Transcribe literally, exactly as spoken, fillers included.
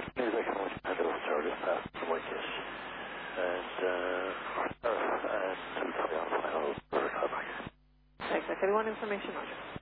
News I can always handle started fast from my dish. And, uh, and to the final for callback. Exactly one information, Roger.